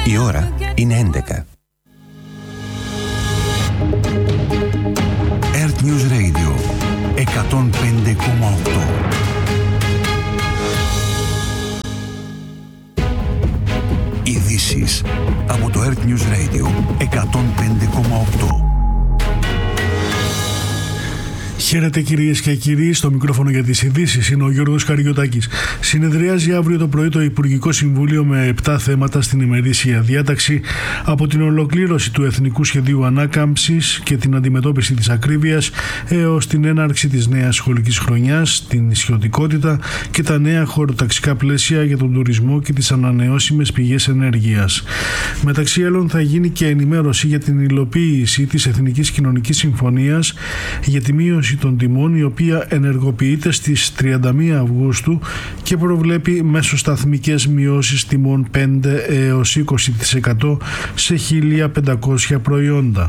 Η ώρα είναι 11. Earth News Radio 105,8. Ειδήσεις από το Earth News Radio 105,8. Χαίρετε κυρίες και κύριοι, στο μικρόφωνο για τις ειδήσεις είναι ο Γιώργος Καριωτάκης. Συνεδριάζει αύριο το πρωί το Υπουργικό Συμβούλιο με 7 θέματα στην ημερήσια διάταξη, από την ολοκλήρωση του Εθνικού Σχεδίου Ανάκαμψης και την αντιμετώπιση της ακρίβειας έως την έναρξη της νέας σχολικής χρονιάς, την νησιωτικότητα και τα νέα χωροταξικά πλαίσια για τον τουρισμό και τις ανανεώσιμες πηγές ενέργειας. Μεταξύ άλλων θα γίνει και ενημέρωση για την υλοποίηση της Εθνικής Κοινωνικής Συμφωνίας για τη μείωση των τιμών, η οποία ενεργοποιείται στις 31 Αυγούστου και προβλέπει μεσοσταθμικές μειώσεις τιμών 5 έως 20% σε 1.500 προϊόντα.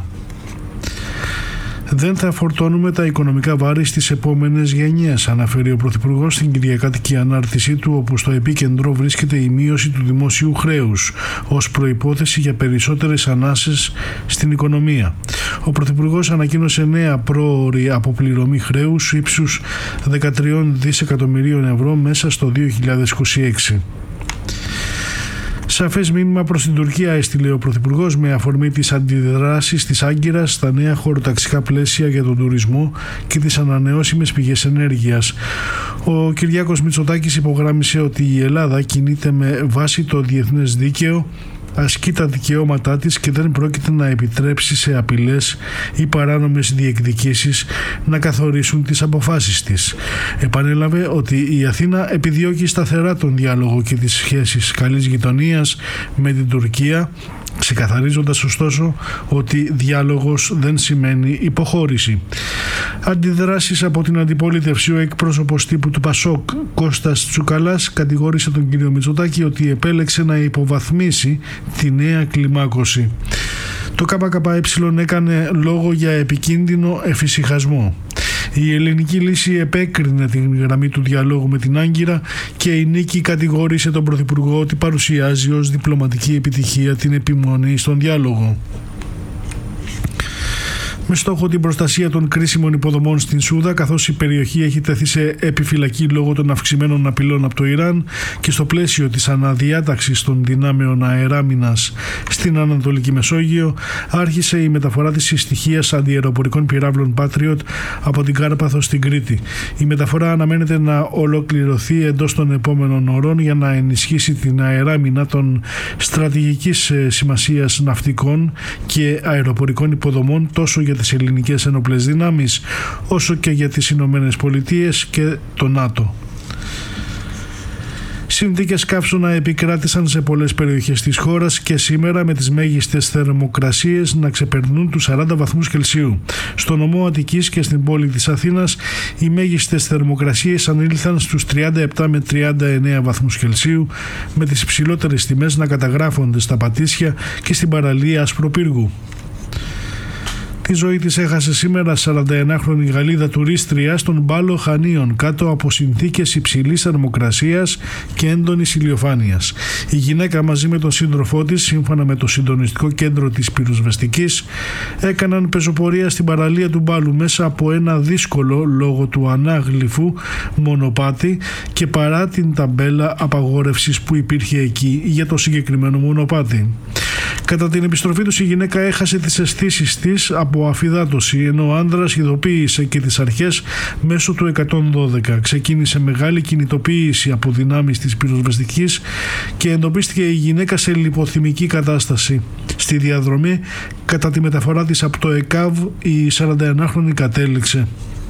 Δεν θα φορτώνουμε τα οικονομικά βάρη στις επόμενες γενιές, αναφέρει ο Πρωθυπουργός στην κυριακάτικη ανάρτησή του, όπου στο επίκεντρο βρίσκεται η μείωση του δημόσιου χρέους ως προϋπόθεση για περισσότερες ανάσες στην οικονομία. Ο Πρωθυπουργός ανακοίνωσε νέα πρόωρη αποπληρωμή χρέους ύψους 13 δισεκατομμυρίων ευρώ μέσα στο 2026. Σαφές μήνυμα προς την Τουρκία έστειλε ο Πρωθυπουργός με αφορμή τις αντιδράσεις της Άγκυρας στα νέα χωροταξικά πλαίσια για τον τουρισμό και τις ανανεώσιμες πηγές ενέργειας. Ο Κυριάκος Μητσοτάκης υπογράμμισε ότι η Ελλάδα κινείται με βάση το διεθνές δίκαιο, ασκεί τα δικαιώματά της και δεν πρόκειται να επιτρέψει σε απειλές ή παράνομες διεκδικήσεις να καθορίσουν τις αποφάσεις της. Επανέλαβε ότι η Αθήνα επιδιώκει σταθερά τον διάλογο και τις σχέσεις καλής γειτονίας με την Τουρκία, ξεκαθαρίζοντας ωστόσο ότι διάλογος δεν σημαίνει υποχώρηση. Αντιδράσεις από την αντιπολίτευση. Ο εκπρόσωπος τύπου του ΠΑΣΟΚ, Κώστας Τσουκαλάς, κατηγόρησε τον κύριο Μητσοτάκη ότι επέλεξε να υποβαθμίσει τη νέα κλιμάκωση. Το ΚΚΕ έκανε λόγο για επικίνδυνο εφησυχασμό. Η ελληνική λύση επέκρινε την γραμμή του διαλόγου με την Άγκυρα και η Νίκη κατηγόρησε τον Πρωθυπουργό ότι παρουσιάζει ως διπλωματική επιτυχία την επιμονή στον διάλογο. Με στόχο την προστασία των κρίσιμων υποδομών στην Σούδα, καθώς η περιοχή έχει τεθεί σε επιφυλακή λόγω των αυξημένων απειλών από το Ιράν και στο πλαίσιο της αναδιάταξης των δυνάμεων αεράμινας στην Ανατολική Μεσόγειο, άρχισε η μεταφορά της συστοιχίας αντιαεροπορικών πυράβλων Patriot από την Κάρπαθο στην Κρήτη. Η μεταφορά αναμένεται να ολοκληρωθεί εντός των επόμενων ωρών για να ενισχύσει την αεράμινα των στρατηγικής σημασίας ναυτικών και αεροπορικών υποδομών τόσο για τις ελληνικές ενόπλες δυνάμεις όσο και για τις Ηνωμένες Πολιτείες και το ΝΑΤΟ. Συνθήκες καύσωνα επικράτησαν σε πολλές περιοχές της χώρας και σήμερα, με τις μέγιστες θερμοκρασίες να ξεπερνούν τους 40 βαθμούς Κελσίου. Στο νομό Αττικής και στην πόλη της Αθήνας οι μέγιστες θερμοκρασίες ανήλθαν στους 37 με 39 βαθμούς Κελσίου, με τις υψηλότερες τιμές να καταγράφονται στα Πατήσια και στην παραλία Ασπροπύργου. Τη ζωή της έχασε σήμερα 41χρονη Γαλλίδα τουρίστρια στον Μπάλο Χανίων κάτω από συνθήκες υψηλής θερμοκρασίας και έντονης ηλιοφάνειας. Η γυναίκα μαζί με τον σύντροφό της, σύμφωνα με το συντονιστικό κέντρο της πυροσβεστικής, έκαναν πεζοπορία στην παραλία του Μπάλου μέσα από ένα δύσκολο λόγω του ανάγλυφου μονοπάτι και παρά την ταμπέλα απαγόρευσης που υπήρχε εκεί για το συγκεκριμένο μονοπάτι. Κατά την επιστροφή τους η γυναίκα έχασε τις αισθήσεις της από αφυδάτωση, ενώ ο άνδρας ειδοποίησε και τις αρχές μέσω του 112. Ξεκίνησε μεγάλη κινητοποίηση από δυνάμεις της πυροσβεστικής και εντοπίστηκε η γυναίκα σε λιποθυμική κατάσταση. Στη διαδρομή κατά τη μεταφορά της από το ΕΚΑΒ η 41χρονη κατέληξε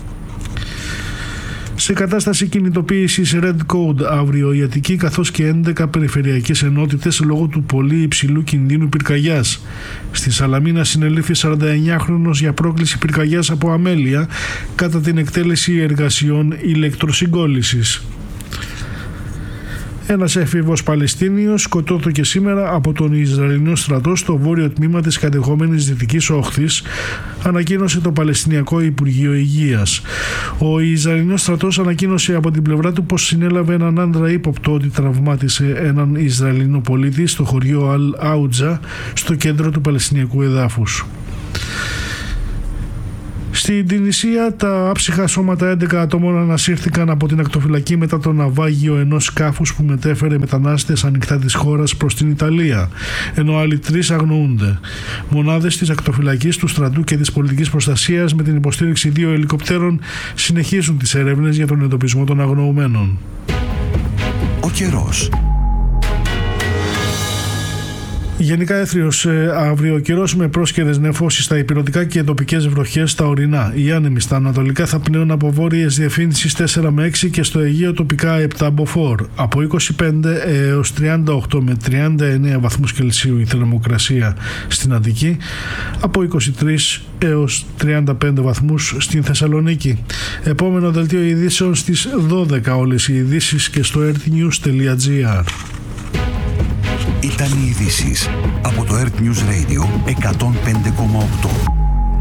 σε κατάσταση κινητοποίησης Red Code αύριο η Αττική, καθώς και 11 περιφερειακές ενότητες λόγω του πολύ υψηλού κινδύνου πυρκαγιάς. Στη Σαλαμίνα συνελήφθη 49χρονος για πρόκληση πυρκαγιάς από αμέλεια κατά την εκτέλεση εργασιών ηλεκτροσυγκόλλησης. Ένας έφηβος Παλαιστίνιος σκοτώθηκε σήμερα από τον Ισραηλινό στρατό στο βόρειο τμήμα της κατεχόμενης Δυτικής Όχθης, ανακοίνωσε το Παλαιστινιακό Υπουργείο Υγείας. Ο Ισραηλινός στρατός ανακοίνωσε από την πλευρά του πως συνέλαβε έναν άντρα ύποπτο ότι τραυμάτισε έναν Ισραηλινό πολίτη στο χωριό Αλ-Άουτζα, στο κέντρο του Παλαιστινιακού εδάφους. Στην Τινησία, τα άψυχα σώματα 11 ατόμων ανασύρθηκαν από την ακτοφυλακή μετά το ναυάγιο ενός σκάφους που μετέφερε μετανάστες ανοιχτά της χώρας προς την Ιταλία, ενώ άλλοι 3 αγνοούνται. Μονάδες της ακτοφυλακής, του στρατού και της πολιτικής προστασίας με την υποστήριξη 2 ελικοπτέρων συνεχίζουν τις έρευνες για τον εντοπισμό των αγνοωμένων. Ο καιρός. Γενικά έθριος αύριο ο καιρός με πρόσκαιρες νεφώσεις στα ηπειρωτικά και τοπικές βροχές στα ορεινά. Οι άνεμοι στα ανατολικά θα πνέουν από βόρειες διευθύνσεις 4 με 6 και στο Αιγαίο τοπικά 7 μποφόρ. Από 25 έως 38 με 39 βαθμούς Κελσίου η θερμοκρασία στην Αττική, από 23 έως 35 βαθμούς στην Θεσσαλονίκη. Επόμενο δελτίο ειδήσεων στις 12 όλες οι ειδήσεις και στο earthnews.gr. Ήταν οι ειδήσεις από το Earth News Radio 105,8.